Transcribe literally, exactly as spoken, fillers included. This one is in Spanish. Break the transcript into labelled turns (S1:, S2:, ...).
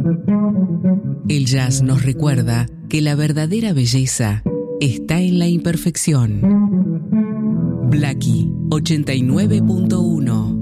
S1: El jazz nos recuerda que la verdadera belleza está en la imperfección. Blackie ochenta y nueve punto uno.